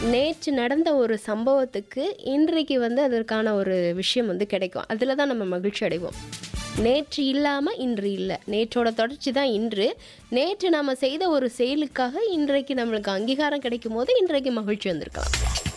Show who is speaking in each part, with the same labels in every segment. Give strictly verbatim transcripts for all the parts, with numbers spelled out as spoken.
Speaker 1: நேற்று நடந்த ஒரு சம்பவத்துக்கு இன்றைக்கு வந்து அதற்கான ஒரு விஷயம் வந்து கிடைக்கும். அதில் தான் நம்ம மகிழ்ச்சி அடைவோம். நேற்று இல்லாமல் இன்று இல்லை, நேற்றோட தொடர்ச்சி தான் இன்று. நேற்று நாம் செய்த ஒரு செயலுக்காக இன்றைக்கு நம்மளுக்கு அங்கீகாரம் கிடைக்கும் போது இன்றைக்கு மகிழ்ச்சி வந்திருக்கலாம்.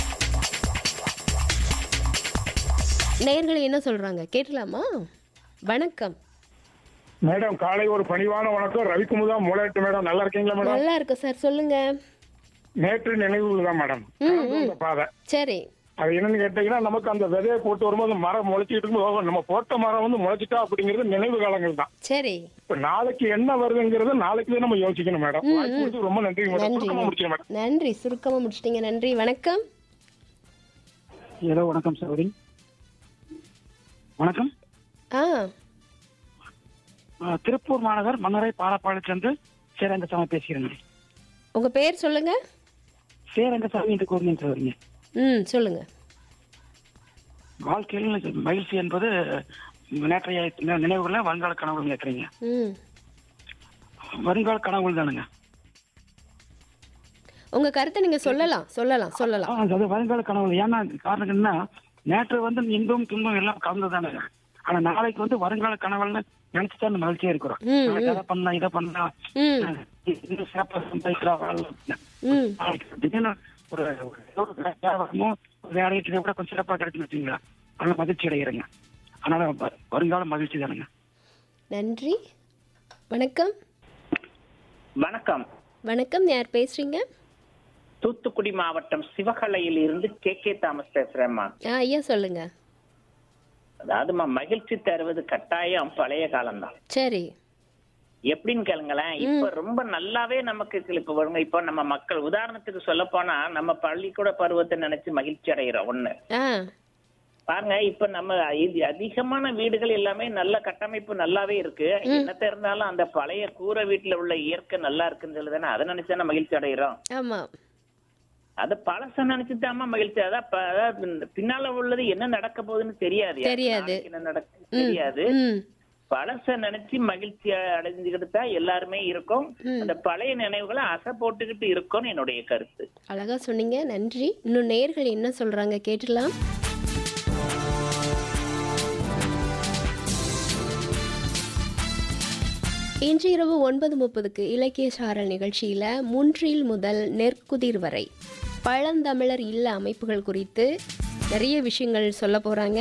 Speaker 1: நேயர்கள் என்ன சொல்கிறாங்க கேட்கலாமா? வணக்கம்
Speaker 2: மேடம், காலை ஒரு பணிவான வணக்கம். ரவிக்குமுதா மூளைட்டு மேடம், நல்லா இருக்கீங்களா மேடம்?
Speaker 1: நல்லா இருக்கு சார், சொல்லுங்க.
Speaker 2: நேற்று நினைவுகள் தான் மேடம். கடந்து வந்த பாதை
Speaker 1: சரி.
Speaker 2: அது என்னன்னு கேட்டீங்கன்னா, நமக்கு அந்த விதையை போட்டு வரும்போது மரம் முளைச்சிட்டு இருக்கும்போது நம்ம போட்ட மரம் வந்து முளைச்சிட்டா அப்படிங்கிறது நினைவு காலங்கள் தான்.
Speaker 1: சரி.
Speaker 2: இப்ப நாளைக்கு என்ன வருதுங்கிறது நாளைக்கு தான் நம்ம யோசிக்கணும் மேடம். வாய்ப்பு கொடுத்து ரொம்ப நன்றி மேடம்.
Speaker 1: நன்றி
Speaker 2: சுருக்கமா முடிச்சுங்க மேடம்.
Speaker 1: நன்றி, சுருக்கமாக முடிச்சிட்டீங்க. நன்றி. வணக்கம்.
Speaker 3: ஹலோ, வணக்கம் சகோதரி. வணக்கம்.
Speaker 1: ஆ
Speaker 3: ஆ, திருப்பூர் மாநகர் மன்னரை பாலப்பாளையத்திலிருந்து சேரங்கசாமி பேசுகிறேன்.
Speaker 1: உங்கள் பேர் சொல்லுங்க.
Speaker 3: சேரங்கசாமி என்று கூறினேன் சகோதரிங்க.
Speaker 1: ம் சொல்லுங்க.
Speaker 3: வாழ்க்கையில் மகிழ்ச்சி என்பது நேற்றைய நினைவுகள வருங்கால கனவுகள் கேட்குறீங்க.
Speaker 1: ம்
Speaker 3: வருங்கால கனவுகள் தானுங்க.
Speaker 1: உங்க கருத்தை நீங்க சொல்லலாம் சொல்லலாம் சொல்லலாம்.
Speaker 3: ஆ, அது வருங்கால கனவுகள். ஏன்னா காரணம் என்ன, நேற்று வந்து இன்பம் துன்பம் எல்லாம் கலந்து தானுங்க. ஆனா நாளைக்கு வந்து வருங்கால கனவுகள்னு நினைச்சுதான் மகிழ்ச்சியா இருக்கிறோம்.
Speaker 1: ம்,
Speaker 3: நாளைக்கு அதை பண்ணா இதை பண்ணா
Speaker 1: ம்
Speaker 3: இன்னும் சிறப்பா சம்பாதிக்கலாம் வாழலாம்.
Speaker 1: ம்
Speaker 3: நாளைக்கு திடீர்னு ஒரு ஒரு வியாபாரமோ ஒரு வேலைக்கு கூட கொஞ்சம் சிறப்பா கிடைக்குன்னு வச்சுங்களா, அதனால மகிழ்ச்சி அடைகிறேங்க. அதனால வ- வருங்கால மகிழ்ச்சி தானுங்க.
Speaker 1: நன்றி. வணக்கம்.
Speaker 4: வணக்கம்.
Speaker 1: வணக்கம், யார் பேசுறீங்க?
Speaker 4: தூத்துக்குடி மாவட்டம் சிவகலையில் இருந்து கே கே தாமஸ் பேசுறேம்மா.
Speaker 1: ஆ ஐயா சொல்லுங்க.
Speaker 4: அதாவதுமா, மகிழ்ச்சி தருவது கட்டாயம் பழைய காலம்தான்.
Speaker 1: சரி.
Speaker 4: எப்படின்னு கேளுங்களேன். இப்ப ரொம்ப நல்லாவே நமக்கு இப்ப வருங்க. இப்ப நம்ம மக்கள் உதாரணத்துக்கு சொல்ல போனா, நம்ம பள்ளிக்கூட பருவத்தை நினைச்சு மகிழ்ச்சி அடைகிறோம். ஒண்ணு
Speaker 1: ஆ
Speaker 4: பாருங்க, இப்ப நம்ம இது அதிகமான வீடுகள் எல்லாமே நல்ல கட்டமைப்பு நல்லாவே இருக்கு. என்னத்த இருந்தாலும் அந்த பழைய கூரை வீட்டுல உள்ள இயற்கை நல்லா இருக்குன்னு சொல்லுதானே, அதை நினைச்சானே மகிழ்ச்சி அடைகிறோம்.
Speaker 1: ஆமா.
Speaker 4: அது பழச நினைச்சுதாமா மகிழ்ச்சி. அதான் ப- அதாவது பின்னால உள்ளது என்ன நடக்க போகுதுன்னு தெரியாது.
Speaker 1: தெரியாது.
Speaker 4: நாளைக்கு என்ன நடக்கு தெரியாது.
Speaker 1: ம்
Speaker 4: பழச நினைச்சு மகிழ்ச்சி அடைஞ்சுக்கிட்டு தான் எல்லாருமே இருக்கும். அந்த பழைய நினைவுகளை அசை போட்டுக்கிட்டு இருக்கோம்னு என்னுடைய கருத்து.
Speaker 1: அழகா சொன்னீங்க. நன்றி. இன்னும் நேயர்கள் என்ன சொல்றாங்க கேட்டுலாம். இன்று இரவு ஒன்பது முப்பதுக்கு இலக்கிய சாரல் நிகழ்ச்சியில முன்றில் முதல் நெற்குதிர் வரை பழந்தமிழர் இல்ல அமைப்புகள் குறித்து நிறைய விஷயங்கள் சொல்ல போறாங்க.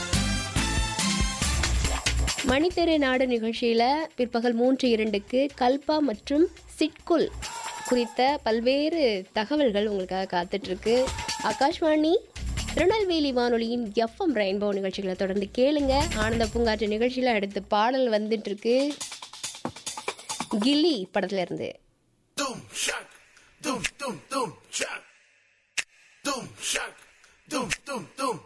Speaker 1: மணித்தெரு நாடு நிகழ்ச்சியில பிற்பகல் மூன்று இரண்டுக்கு கல்பா மற்றும் சிட்குல் குறித்த பல்வேறு தகவல்கள் உங்களுக்காக காத்துட்டு இருக்கு. ஆகாஷ்வாணி திருநெல்வேலி வானொலியின் எஃப்எம் ரெயின்போ நிகழ்ச்சிகளை தொடர்ந்து கேளுங்க. ஆனந்த பூங்காற்று நிகழ்ச்சியில அடுத்து பாடல் வந்துட்டு இருக்கு. கில்லி படத்துல இருந்து.